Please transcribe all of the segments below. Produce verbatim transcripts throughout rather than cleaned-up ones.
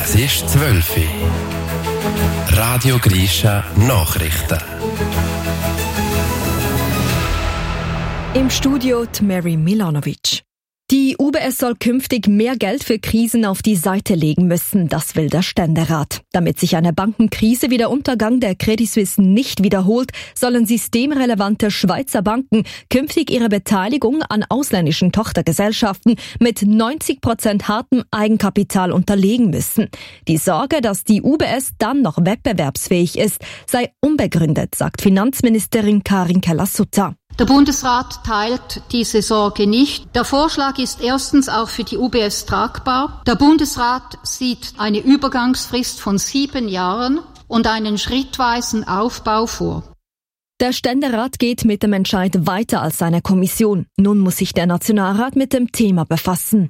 Es ist zwölf Uhr. Radio Grisha Nachrichten. Im Studio die Mary Milanovic. Die U B S soll künftig mehr Geld für Krisen auf die Seite legen müssen, das will der Ständerat. Damit sich eine Bankenkrise wie der Untergang der Credit Suisse nicht wiederholt, sollen systemrelevante Schweizer Banken künftig ihre Beteiligung an ausländischen Tochtergesellschaften mit neunzig Prozent hartem Eigenkapital unterlegen müssen. Die Sorge, dass die U B S dann noch wettbewerbsfähig ist, sei unbegründet, sagt Finanzministerin Karin Keller-Sutter. Der Bundesrat teilt diese Sorge nicht. Der Vorschlag ist erstens auch für die U B S tragbar. Der Bundesrat sieht eine Übergangsfrist von sieben Jahren und einen schrittweisen Aufbau vor. Der Ständerat geht mit dem Entscheid weiter als seine Kommission. Nun muss sich der Nationalrat mit dem Thema befassen.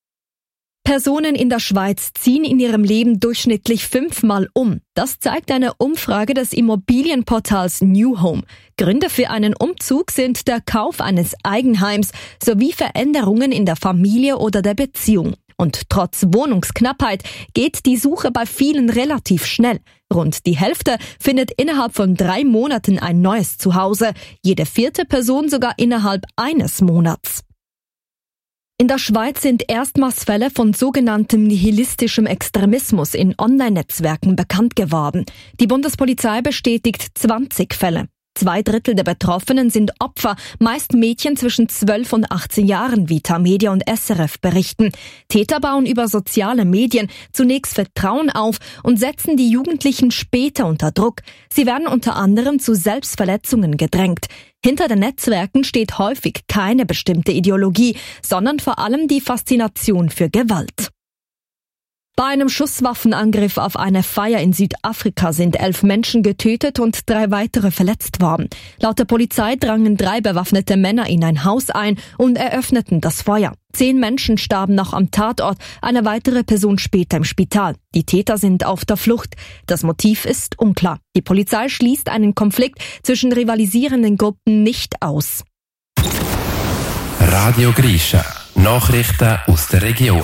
Personen in der Schweiz ziehen in ihrem Leben durchschnittlich fünfmal um. Das zeigt eine Umfrage des Immobilienportals New Home. Gründe für einen Umzug sind der Kauf eines Eigenheims sowie Veränderungen in der Familie oder der Beziehung. Und trotz Wohnungsknappheit geht die Suche bei vielen relativ schnell. Rund die Hälfte findet innerhalb von drei Monaten ein neues Zuhause, jede vierte Person sogar innerhalb eines Monats. In der Schweiz sind erstmals Fälle von sogenanntem nihilistischem Extremismus in Online-Netzwerken bekannt geworden. Die Bundespolizei bestätigt zwanzig Fälle. Zwei Drittel der Betroffenen sind Opfer, meist Mädchen zwischen zwölf und achtzehn Jahren, wie Tamedia und S R F berichten. Täter bauen über soziale Medien zunächst Vertrauen auf und setzen die Jugendlichen später unter Druck. Sie werden unter anderem zu Selbstverletzungen gedrängt. Hinter den Netzwerken steht häufig keine bestimmte Ideologie, sondern vor allem die Faszination für Gewalt. Bei einem Schusswaffenangriff auf eine Feier in Südafrika sind elf Menschen getötet und drei weitere verletzt worden. Laut der Polizei drangen drei bewaffnete Männer in ein Haus ein und eröffneten das Feuer. Zehn Menschen starben noch am Tatort, eine weitere Person später im Spital. Die Täter sind auf der Flucht. Das Motiv ist unklar. Die Polizei schließt einen Konflikt zwischen rivalisierenden Gruppen nicht aus. Radio Grisha Nachrichten aus der Region.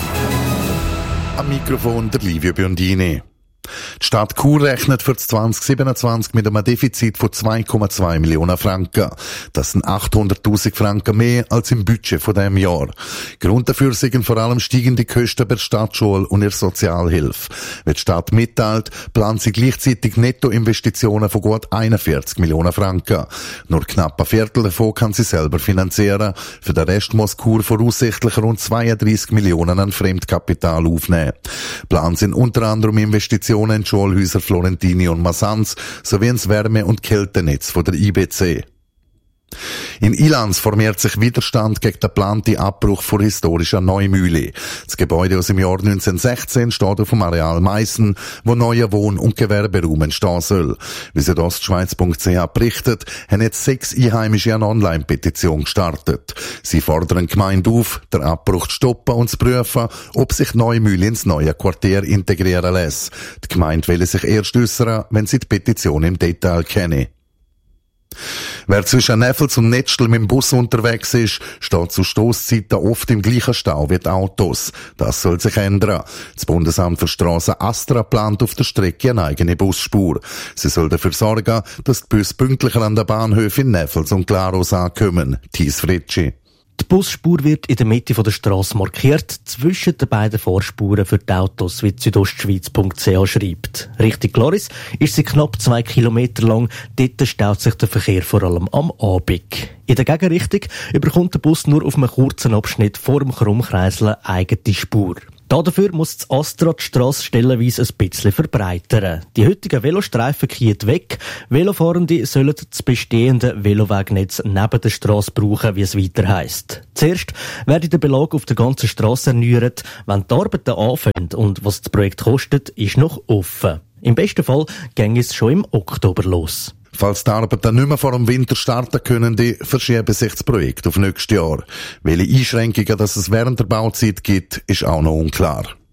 Am Mikrofon der Livio Biondini. Die Stadt Chur rechnet für zwanzig siebenundzwanzig mit einem Defizit von zwei Komma zwei Millionen Franken. Das sind achthunderttausend Franken mehr als im Budget von diesem Jahr. Grund dafür sind vor allem steigende Kosten bei der Stadtschule und ihrer Sozialhilfe. Wie die Stadt mitteilt, plant sie gleichzeitig Nettoinvestitionen von gut einundvierzig Millionen Franken. Nur knapp ein Viertel davon kann sie selber finanzieren. Für den Rest muss Chur voraussichtlich rund zweiunddreissig Millionen an Fremdkapital aufnehmen. Plan sind unter anderem Investitionen in die Schulhäuser Florentini und Masanz sowie ins Wärme- und Kältenetz von der I B C. In Ilanz formiert sich Widerstand gegen den geplanten Abbruch von historischer Neumühle. Das Gebäude aus dem Jahr neunzehnhundertsechzehn steht auf dem Areal Meissen, wo neuer Wohn- und Gewerberaum entstehen soll. Wie südostschweiz punkt c h berichtet, haben jetzt sechs Einheimische eine Online-Petition gestartet. Sie fordern die Gemeinde auf, den Abbruch zu stoppen und zu prüfen, ob sich Neumühle ins neue Quartier integrieren lässt. Die Gemeinde will sich erst äußern, wenn sie die Petition im Detail kennen. Wer zwischen Neffels und Netzstel mit dem Bus unterwegs ist, steht zu Stosszeiten oft im gleichen Stau wie die Autos. Das soll sich ändern. Das Bundesamt für Strassen Astra plant auf der Strecke eine eigene Busspur. Sie soll dafür sorgen, dass die Busse pünktlicher an den Bahnhöfen in Neffels und Glarus ankommen. Thies Fritschi. Die Busspur wird in der Mitte der Strasse markiert, zwischen den beiden Vorspuren für die Autos, wie südostschweiz punkt c h schreibt. Richtung Gloris ist sie knapp zwei Kilometer lang. Dort staut sich der Verkehr vor allem am Abend. In der Gegenrichtung überkommt der Bus nur auf einem kurzen Abschnitt vor dem Krummkreisel eine eigene Spur. Dafür muss das Astra die Strasse stellenweise ein bisschen verbreitern. Die heutigen Velostreifen gehen weg. Velofahrende sollen das bestehende Velowegnetz neben der Strasse brauchen, wie es weiter heisst. Zuerst werde der Belag auf der ganzen Strasse erneuert. Wenn die Arbeiten anfangen und was das Projekt kostet, ist noch offen. Im besten Fall ginge es schon im Oktober los. Falls die Arbeiten nicht mehr vor dem Winter starten können, die verschieben sich das Projekt auf nächstes Jahr. Welche Einschränkungen dass es während der Bauzeit gibt, ist auch noch unklar.